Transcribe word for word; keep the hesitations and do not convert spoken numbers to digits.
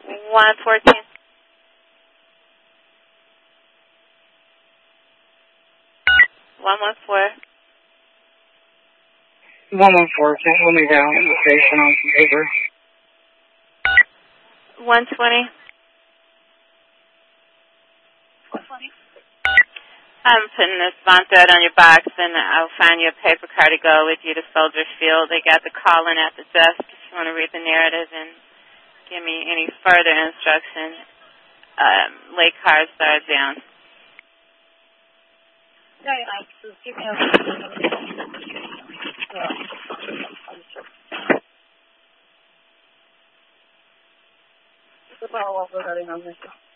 one fourteen. one one four. one one four, can't hold me down. Location on paper. one twenty. I'm putting this bond thread on your box, and I'll find you a paper car to go with you to Soldier Field. They got the call-in at the desk if you want to read the narrative and give me any further instruction. Um, late cars are down. Yeah, yeah, just give me a It's about what we're getting on this.